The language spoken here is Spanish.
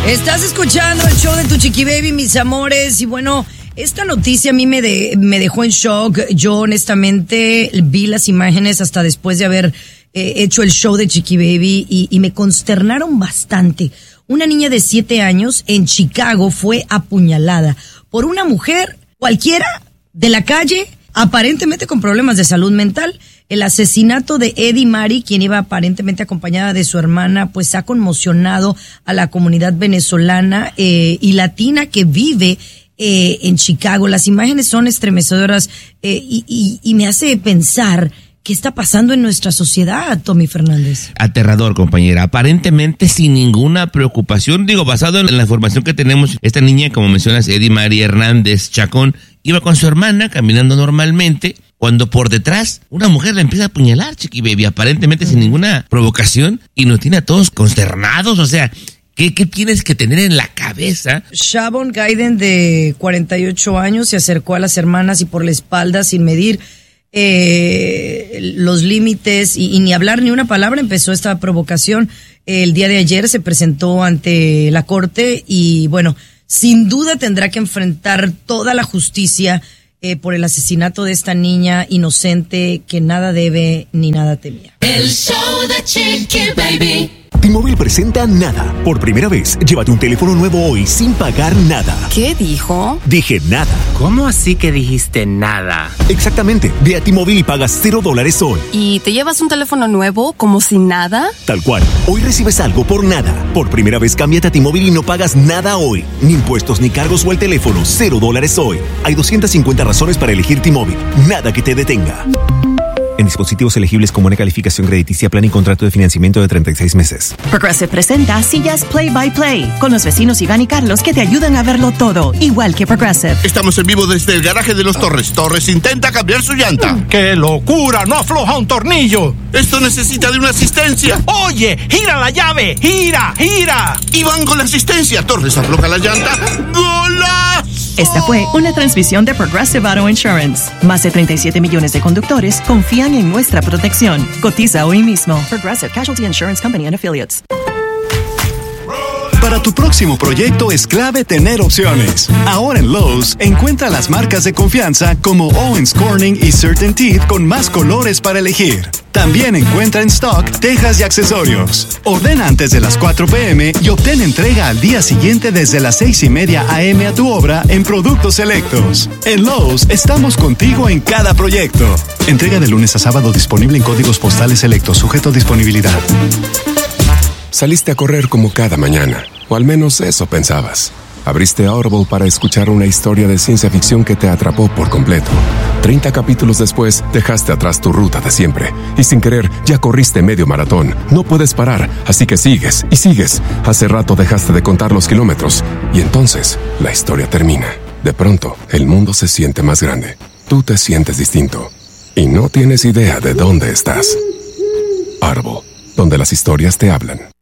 Estás escuchando el show de Tu Chiqui Baby, mis amores. Y bueno, esta noticia a mí me dejó en shock. Yo honestamente vi las imágenes hasta después de haber hecho el show de Chiqui Baby y me consternaron bastante. Una niña de 7 años en Chicago fue apuñalada por una mujer cualquiera de la calle, aparentemente con problemas de salud mental. El asesinato de Eddie Mari, quien iba aparentemente acompañada de su hermana, pues ha conmocionado a la comunidad venezolana y latina que vive en Chicago. Las imágenes son estremecedoras y me hace pensar qué está pasando en nuestra sociedad, Tommy Fernández. Aterrador, compañera. Aparentemente sin ninguna preocupación. Basado en la información que tenemos, esta niña, como mencionas, Eddie Mari Hernández Chacón, iba con su hermana caminando normalmente, cuando por detrás una mujer la empieza a apuñalar, Chiqui Baby, aparentemente sin ninguna provocación, y nos tiene a todos consternados. O sea, ¿qué tienes que tener en la cabeza? Shavon Gaiden, de 48 años, se acercó a las hermanas y por la espalda, sin medir los límites y ni hablar ni una palabra, empezó esta provocación. El día de ayer se presentó ante la corte y bueno, sin duda tendrá que enfrentar toda la justicia por el asesinato de esta niña inocente que nada debe ni nada temía. El show de Chiqui Baby. T-Mobile presenta Nada. Por primera vez, llévate un teléfono nuevo hoy sin pagar nada. ¿Qué dijo? Dije nada. ¿Cómo así que dijiste nada? Exactamente. Ve a T-Mobile y pagas $0 hoy. ¿Y te llevas un teléfono nuevo como si nada? Tal cual. Hoy recibes algo por nada. Por primera vez, cámbiate a T-Mobile y no pagas nada hoy. Ni impuestos, ni cargos o el teléfono. $0 hoy. Hay 250 razones para elegir T-Mobile. Nada que te detenga. En dispositivos elegibles con buena calificación crediticia, plan y contrato de financiamiento de 36 meses. Progressive presenta Sillas Play by Play, con los vecinos Iván y Carlos que te ayudan a verlo todo, igual que Progressive. Estamos en vivo desde el garaje de los Torres. Torres intenta cambiar su llanta. ¡Qué locura! ¡No afloja un tornillo! Esto necesita de una asistencia. ¡Oye! ¡Gira la llave! ¡Gira! ¡Gira! Iván con la asistencia. Torres afloja la llanta. ¡Golazo! Esta fue una transmisión de Progressive Auto Insurance. Más de 37 millones de conductores confían en nuestra protección. Cotiza hoy mismo. Progressive Casualty Insurance Company and Affiliates. Para tu próximo proyecto es clave tener opciones. Ahora en Lowe's, encuentra las marcas de confianza como Owens Corning y CertainTeed con más colores para elegir. También encuentra en stock tejas y accesorios. Ordena antes de las 4 p.m. y obtén entrega al día siguiente desde las 6:30 a.m. a tu obra en productos selectos. En Lowe's estamos contigo en cada proyecto. Entrega de lunes a sábado, disponible en códigos postales selectos, sujeto a disponibilidad. Saliste a correr como cada mañana, o al menos eso pensabas. Abriste Audible para escuchar una historia de ciencia ficción que te atrapó por completo. 30 capítulos después, dejaste atrás tu ruta de siempre. Y sin querer, ya corriste medio maratón. No puedes parar, así que sigues y sigues. Hace rato dejaste de contar los kilómetros. Y entonces, la historia termina. De pronto, el mundo se siente más grande. Tú te sientes distinto. Y no tienes idea de dónde estás. Audible, donde las historias te hablan.